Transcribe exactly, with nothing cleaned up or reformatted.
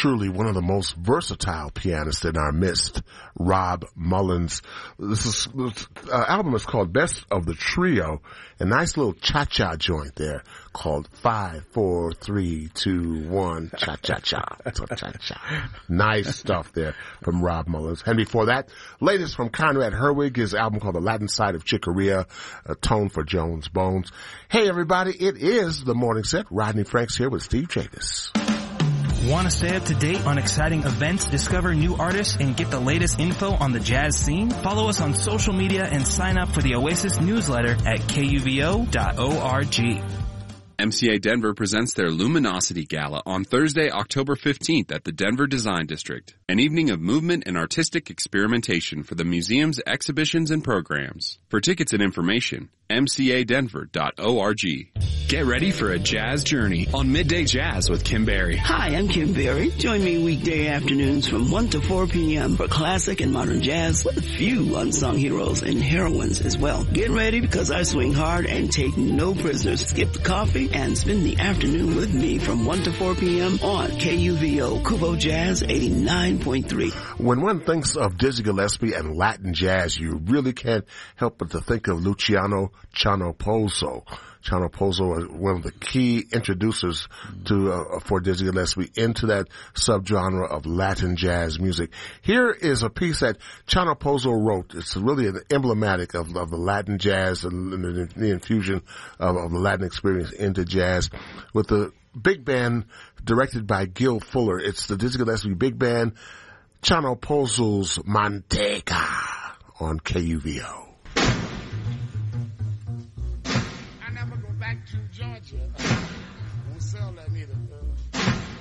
truly one of the most versatile pianists in our midst, Rob Mullins. This is, this uh, album is called Best of the Trio. A nice little cha-cha joint there called five, four, three, two, one, cha-cha-cha. Cha-cha-cha. Nice stuff there from Rob Mullins. And before that, latest from Conrad Herwig, his album called The Latin Side of Chicoria, a tone for Jones Bones. Hey everybody, it is The Morning Set. Rodney Franks here with Steve Chavis. Want to stay up to date on exciting events, discover new artists, and get the latest info on the jazz scene? Follow us on social media and sign up for the Oasis newsletter at K U V O dot org. M C A Denver presents their Luminosity Gala on Thursday, October fifteenth at the Denver Design District. An evening of movement and artistic experimentation for the museum's exhibitions and programs. For tickets and information, M C A Denver dot org. Get ready for a jazz journey on Midday Jazz with Kim Berry. Hi, I'm Kim Berry. Join me weekday afternoons from one to four p.m. for classic and modern jazz with a few unsung heroes and heroines as well. Get ready because I swing hard and take no prisoners. Skip the coffee and spend the afternoon with me from one to four p.m. on K U V O Kubo Jazz eighty-nine point three. When one thinks of Dizzy Gillespie and Latin jazz, you really can't help but to think of Luciano Chano Pozo. Chano Pozo is one of the key introducers to uh, for Dizzy Gillespie into that subgenre of Latin jazz music. Here is a piece that Chano Pozo wrote. It's really an emblematic of, of the Latin jazz and the, the infusion of, of the Latin experience into jazz with the big band directed by Gil Fuller. It's the Dizzy Gillespie Big Band, Chano Pozo's Manteca on K U V O.